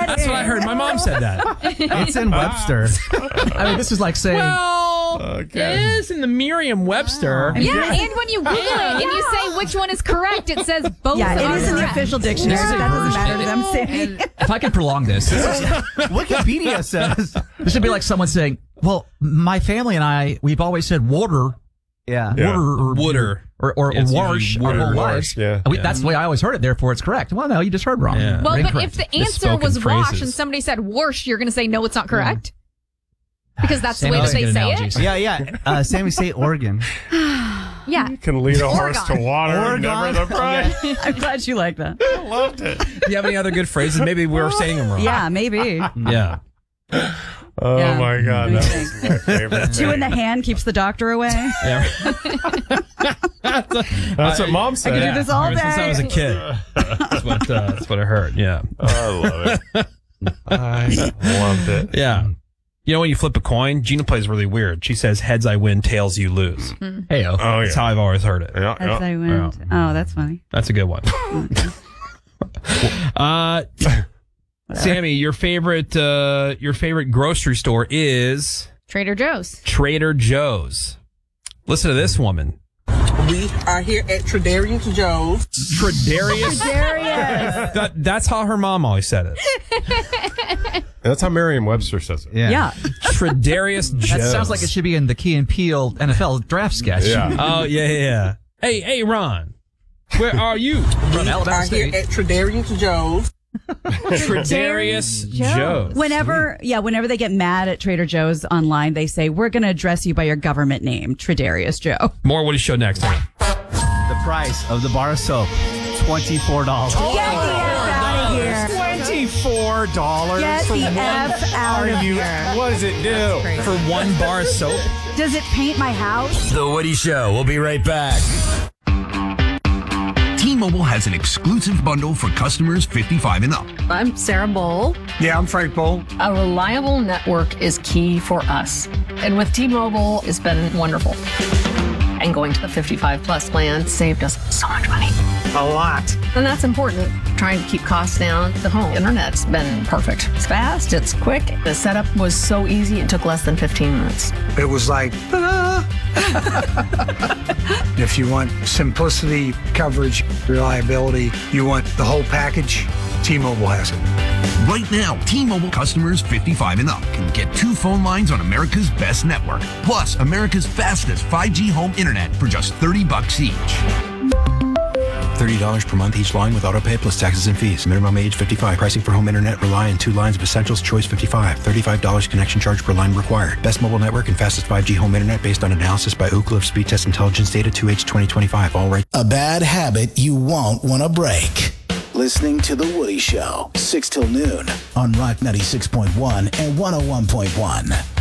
That's what I heard. My mom said that. It's in Webster. I mean, this is like saying... It is in the Merriam-Webster. Yeah, and when you Google it and you say which one is correct, it says both Yeah, are it is in the correct. official dictionary, but that doesn't matter to them, Sammy. If I can prolong this, Wikipedia says. this would be like someone saying, well, my family and I, we've always said water. Yeah. Wooder. Or It's wash usually our whole wooder. lives. Yeah. That's the way I always heard it, therefore it's correct. Well, no, you just heard wrong. Yeah. Well, but Incorrect. if the answer was Misspoken wash phrases. and somebody said whoosh, you're going to say no, it's not correct? Because that's the Sammy way that doesn't they get say analogies. it? Yeah. Sammy say Oregon. Yeah. You can lead a horse to water and Oregon. never the price. I'm glad you like that. I loved it. Do you have any other good phrases? Maybe we're saying them wrong. Yeah, maybe. Yeah. Oh Yeah. my God, Let that me was my favorite. Two in the thing. hand keeps the doctor away. Yeah. That's what Mom said. I could do this all Ever day. since I was a kid. That's what I heard. Yeah. I love it. I loved it. Yeah. You know when you flip a coin, Gina plays really weird. She says, heads I win, tails you lose. Hey-o. Oh, That's yeah. how I've always heard it. Yeah, As yeah. I went. Oh, that's funny. That's a good one. Sammy, your favorite grocery store is Trader Joe's. Trader Joe's. Listen to this woman. We are here at Tradarius Joe's. Tradarius. That's how her mom always said it. That's how Merriam-Webster says it. Yeah. Tradarius Joe's. That sounds like it should be in the Key and Peele NFL draft sketch. Yeah. Oh, yeah. Hey, Ron. Where are you? From Alabama Are here State. at Tradarius Joe's. Tradarius Joe's. Whenever they get mad at Trader Joe's online, they say, we're going to address you by your government name, Tradarius Joe. More Woody Show next time. The price of the bar of soap, $24. Get the F out of here. $24 Get for the one? F out of Are you? here. What does it do? For one bar of soap? Does it paint my house? The Woody Show. We'll be right back. T-Mobile has an exclusive bundle for customers 55 and up. I'm Sarah Bowl. Yeah, I'm Frank Bowl. A reliable network is key for us. And with T-Mobile, it's been wonderful. And going to the 55 plus plan saved us so much money. A lot. And that's important. Trying to keep costs down. The home internet's been perfect. It's fast, it's quick. The setup was so easy, it took less than 15 minutes. It was like, ta-da! If you want simplicity, coverage, reliability, you want the whole package, T-Mobile has it. Right now, T-Mobile customers 55 and up can get 2 phone lines on America's best network, plus America's fastest 5G home internet for just $30 each. $30 per month each line with autopay plus taxes and fees. Minimum age 55. Pricing for home internet rely on 2 lines of Essentials Choice 55. $35 connection charge per line required. Best mobile network and fastest 5G home internet based on analysis by Ookla of Speed Test Intelligence Data 2H 2025. All right. A bad habit you won't want to break. Listening to The Woody Show, 6 till noon on Rock 96.1 and 101.1.